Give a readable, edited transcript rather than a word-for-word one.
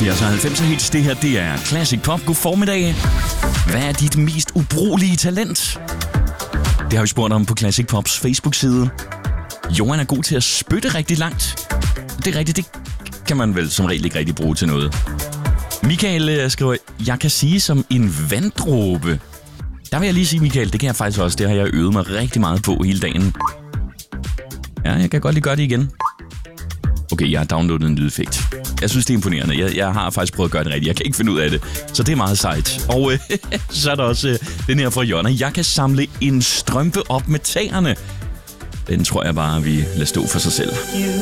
80 og 90 hits. Det her, det er Classic Pop. God formiddag. Hvad er dit mest ubrugelige talent? Det har vi spurgt om på Classic Pops Facebook-side. Johan er god til at spytte rigtig langt. Det er rigtigt, det kan man vel som regel ikke rigtig bruge til noget. Michael skriver, jeg kan sige som en vanddråbe. Der vil jeg lige sige, Michael, det kan jeg faktisk også. Det har jeg øvet mig rigtig meget på hele dagen. Ja, jeg kan godt lige gøre det igen. Okay, jeg har downloadet en lydeffekt. Jeg synes, det er imponerende. Jeg har faktisk prøvet at gøre det rigtigt. Jeg kan ikke finde ud af det. Så det er meget sejt. Og så er der også den her fra Jonna. Jeg kan samle en strømpe op med tæerne. Den tror jeg bare, vi lader stå for sig selv.